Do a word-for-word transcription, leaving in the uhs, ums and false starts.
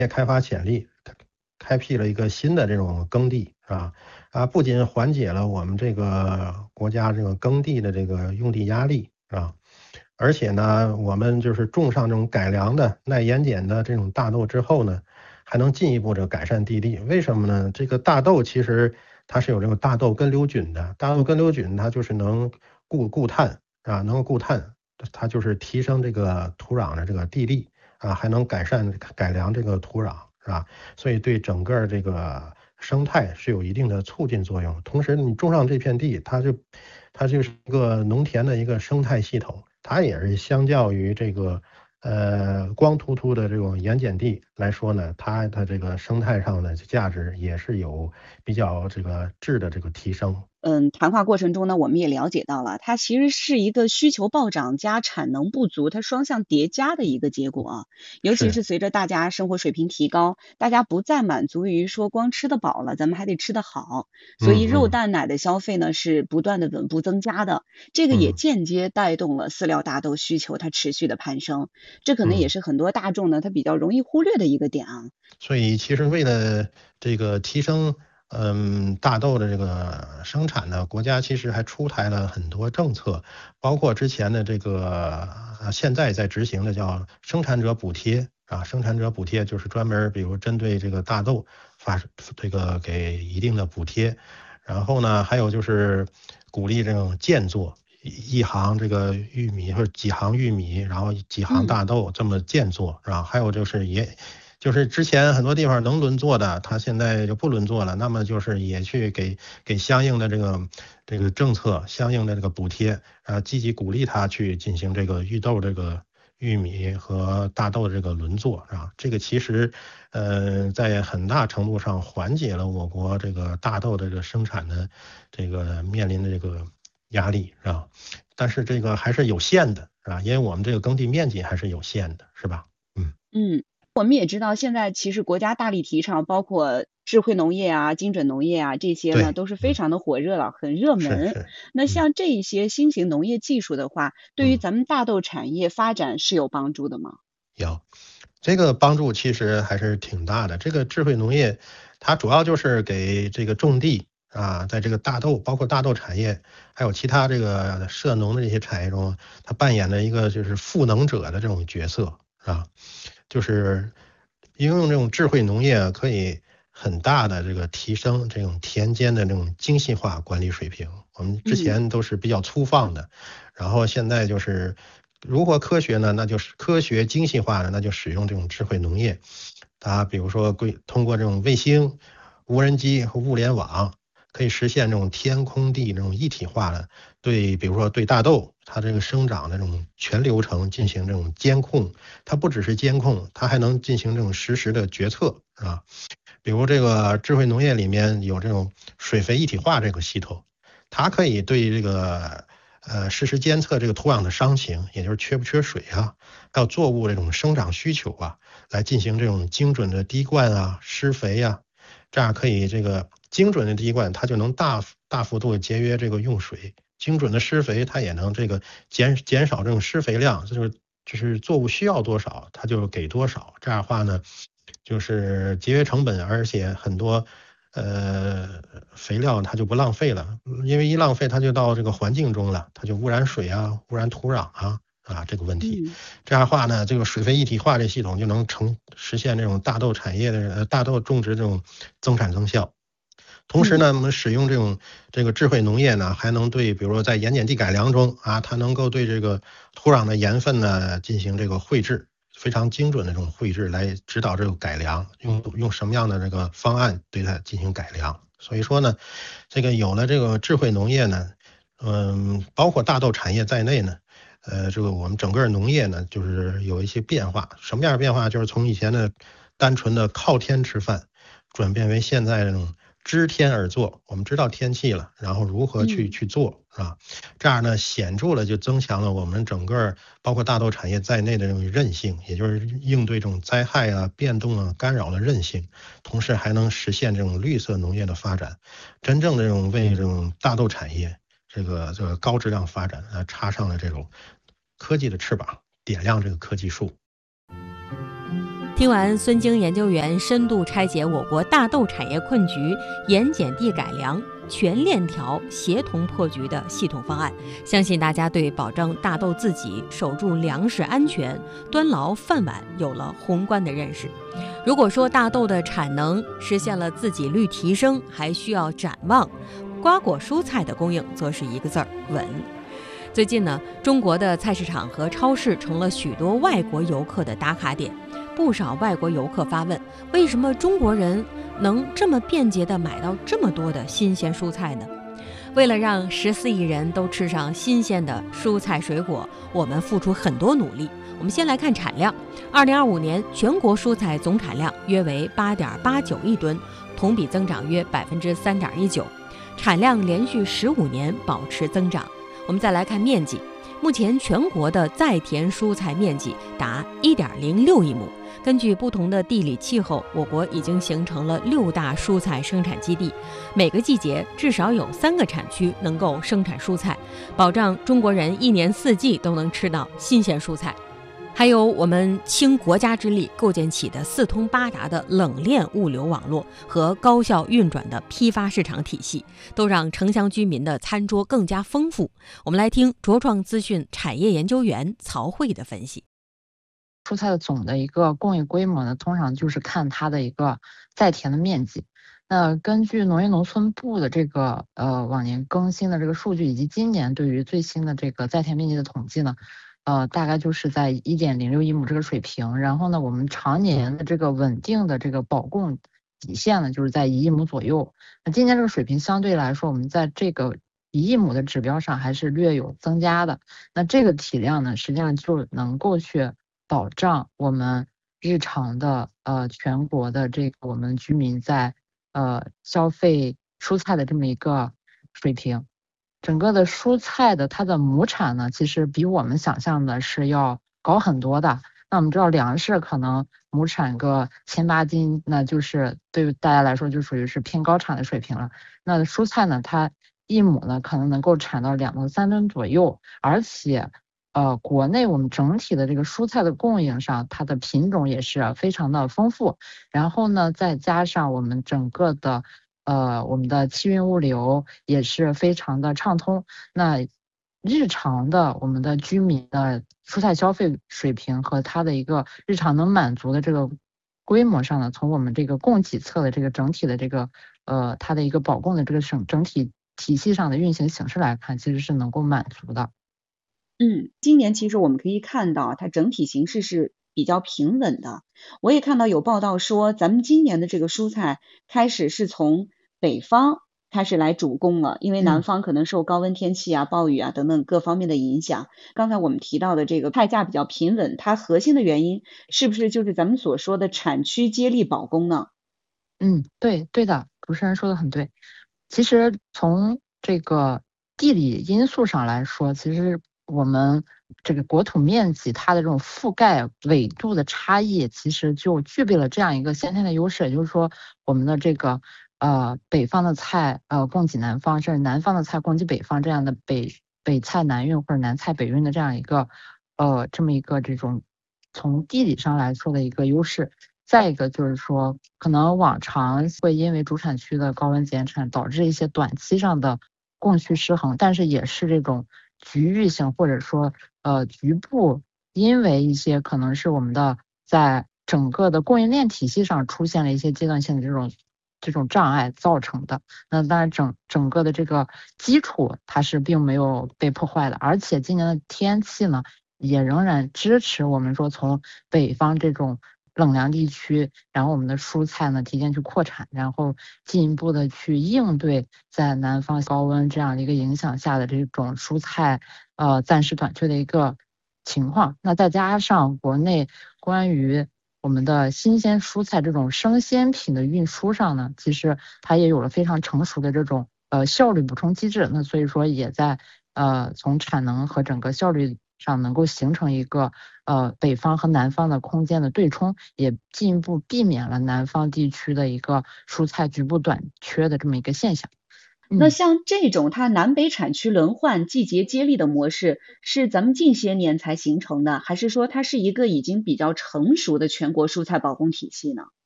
业开发潜力，开辟了一个新的这种耕地，是吧？啊，不仅缓解了我们这个国家这个耕地的这个用地压力，是吧？而且呢，我们就是种上这种改良的耐盐碱的这种大豆之后呢，还能进一步这个改善地力。为什么呢？这个大豆其实它是有这个大豆根瘤菌的，大豆根瘤菌它就是能固固碳啊，能够固碳，它就是提升这个土壤的这个地力啊，还能改善改良这个土壤，是吧？所以对整个这个生态是有一定的促进作用。同时，你种上这片地，它就它就是一个农田的一个生态系统。它也是相较于这个呃光秃秃的这种盐碱地来说呢，它的这个生态上的价值也是有比较这个质的这个提升。 嗯，谈话过程中呢，我们也了解到了，它其实是一个需求暴涨加产能不足，它双向叠加的一个结果啊。尤其是， 是随着大家生活水平提高，大家不再满足于说光吃得饱了，咱们还得吃得好，所以肉嗯嗯蛋奶的消费呢是不断的稳步增加的，这个也嗯间接带动了饲料大豆需求它持续的攀升，这可能也嗯。 是很多大众呢他比较容易忽略的一个点啊。 所以其实为了这个提升嗯大豆的这个生产呢，国家其实还出台了很多政策，包括之前的这个呃现在在执行的叫生产者补贴啊，生产者补贴就是专门比如针对这个大豆发这个给一定的补贴，然后呢还有就是鼓励这种间作。一一行这个玉米或者几行玉米，然后几行嗯。 大豆这么间作，是吧？还有就是也就是之前很多地方能轮作的，它现在就不轮作了，那么就是也去给给相应的这个这个政策、相应的这个补贴啊，积极鼓励它去进行这个玉豆这个玉米和大豆这个轮作啊。这个其实呃在很大程度上缓解了我国这个大豆的这个生产的这个面临的这个压力，是吧？但是这个还是有限的，是吧？因为我们这个耕地面积还是有限的，是吧？嗯， 嗯，我们也知道现在其实国家大力提倡，包括智慧农业啊、精准农业啊，这些呢对， 都是非嗯。 常的火热了，很热门。 是是， 那嗯像这一些新型农业技术的话，对于嗯， 咱们大豆产业发展是有帮助的吗？ 有。这个帮助其实还是挺大的。这个智慧农业，它主要就是给这个种地啊，在这个大豆，包括大豆产业，还有其他这个涉农的这些产业中，它扮演了一个就是赋能者的这种角色啊，就是应用这种智慧农业可以很大的这个提升这种田间的这种精细化管理水平。我们之嗯。 前都是比较粗放的，然后现在就是如何科学呢？那就是科学精细化的，那就使用这种智慧农业。它比如说归通过这种卫星、无人机和物联网，可以实现这种天空地这种一体化的对，比如说对大豆它这个生长的这种全流程进行这种监控。它不只是监控，它还能进行这种实时的决策，是吧？比如这个智慧农业里面有这种水肥一体化这个系统，它可以对这个呃实时监测这个土壤的伤情，也就是缺不缺水啊，还有作物这种生长需求啊，来进行这种精准的滴灌啊、施肥啊，这样可以这个精准的滴灌，它就能大大幅度节约这个用水；精准的施肥，它也能这个减减少这种施肥量，就是就是作物需要多少，它就给多少。这样的话呢，就是节约成本，而且很多呃肥料它就不浪费了，因为一浪费它就到这个环境中了，它就污染水啊、污染土壤啊啊这个问题。 嗯。 这样的话呢，这个水肥一体化这系统就能成实现这种大豆产业的呃大豆种植这种增产增效。同时嗯。 呢，我们使用这种这个智慧农业呢，还能对比如说在盐碱地改良中啊，它能够对这个土壤的盐分呢进行这个绘制，非常精准的这种绘制来指导这个改良，用用什么样的这个方案对它进行改良。所以说呢，这个有了这个智慧农业呢，嗯，包括大豆产业在内呢，呃，这个我们整个农业呢，就是有一些变化。什么样的变化？就是从以前的单纯的靠天吃饭，转变为现在这种知天而作。我们知道天气了，然后如何去嗯。 去做，是吧？这样呢，显著的就增强了我们整个包括大豆产业在内的这种韧性，也就是应对这种灾害啊、变动啊、干扰的韧性，同时还能实现这种绿色农业的发展，真正的这种为这种大豆产业这个这个高质量发展啊插上了这种科技的翅膀，点亮这个科技树。 听完孙京研究员深度拆解我国大豆产业困局、盐碱地改良、全链条协同破局的系统方案，相信大家对保证大豆自给、守住粮食安全、端牢饭碗有了宏观的认识。如果说大豆的产能实现了自给率提升，还需要展望，瓜果蔬菜的供应则是一个字儿稳。最近呢，中国的菜市场和超市成了许多外国游客的打卡点。不少外国游客发问，为什么中国人能这么便捷地买到这么多的新鲜蔬菜呢？为了让十四亿人都吃上新鲜的蔬菜水果，我们付出很多努力。我们先来看产量，二零二五年全国蔬菜总产量约为八点八九亿吨，同比增长约百分之三点一九，产量连续十五年保持增长。我们再来看面积，目前全国的在田蔬菜面积达一点零六亿亩。根据不同的地理气候，我国已经形成了六大蔬菜生产基地，每个季节至少有三个产区能够生产蔬菜，保障中国人一年四季都能吃到新鲜蔬菜。还有我们倾国家之力构建起的四通八达的冷链物流网络和高效运转的批发市场体系，都让城乡居民的餐桌更加丰富。我们来听茁创资讯产业研究员曹慧的分析。 蔬菜的总的一个供应规模呢，通常就是看它的一个在田的面积。那根据农业农村部的这个呃往年更新的这个数据，以及今年对于最新的这个在田面积的统计呢，呃大概就是在一点零六亿亩这个水平。然后呢，我们常年的这个稳定的这个保供底线呢，就是在一亿亩左右。那今年这个水平相对来说，我们在这个一亿亩的指标上还是略有增加的。那这个体量呢，实际上就能够去保障我们日常的呃全国的这个我们居民在呃消费蔬菜的这么一个水平。整个的蔬菜的它的亩产呢，其实比我们想象的是要高很多的。那我们知道粮食可能亩产个千八斤，那就是对于大家来说就属于是偏高产的水平了。那蔬菜呢，它一亩呢可能能够产到两到三吨左右，而且呃，国内我们整体的这个蔬菜的供应上，它的品种也是非常的丰富。然后呢，再加上我们整个的呃我们的汽运物流也是非常的畅通。那日常的我们的居民的蔬菜消费水平和它的一个日常能满足的这个规模上呢，从我们这个供给侧的这个整体的这个呃它的一个保供的这个整整体体系上的运行形式来看，其实是能够满足的。 嗯，今年其实我们可以看到它整体形势是比较平稳的。我也看到有报道说，咱们今年的这个蔬菜开始是从北方开始来主供了，因为南方可能受高温天气啊、暴雨啊等等各方面的影响。刚才我们提到的这个菜价比较平稳，它核心的原因是不是就是咱们所说的产区接力保供呢？ 嗯，对对的，主持人说的很对。其实从这个地理因素上来说，其实我们这个国土面积它的这种覆盖纬度的差异，其实就具备了这样一个先天的优势，也就是说我们的这个呃北方的菜呃供给南方，甚至南方的菜供给北方，这样的北北菜南运或者南菜北运的这样一个呃这么一个这种从地理上来说的一个优势。再一个就是说，可能往常会因为主产区的高温减产导致一些短期上的供需失衡，但是也是这种局域性或者说呃局部，因为一些可能是我们的在整个的供应链体系上出现了一些阶段性的这种这种障碍造成的。那当然整整个的这个基础它是并没有被破坏的，而且今年的天气呢也仍然支持我们说从北方这种冷凉地区，然后我们的蔬菜呢提前去扩产，然后进一步的去应对在南方高温这样的一个影响下的这种蔬菜呃暂时短缺的一个情况。那再加上国内关于我们的新鲜蔬菜这种生鲜品的运输上呢，其实它也有了非常成熟的这种呃效率补充机制，那所以说也在呃从产能和整个效率上能够形成一个呃北方和南方的空间的对冲，也进一步避免了南方地区的一个蔬菜局部短缺的这么一个现象。 那像这种它南北产区轮换、季节接力的模式，是咱们近些年才形成的，还是说它是一个已经比较成熟的全国蔬菜保供体系呢？